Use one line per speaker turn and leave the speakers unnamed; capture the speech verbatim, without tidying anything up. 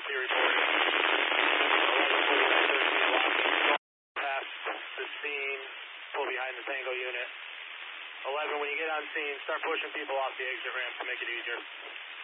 copy reporting. eleven forty-nine thirteen, lock past the scene, pull behind the Tango unit. eleven, when you get on scene, start pushing people off the exit ramp to make it easier.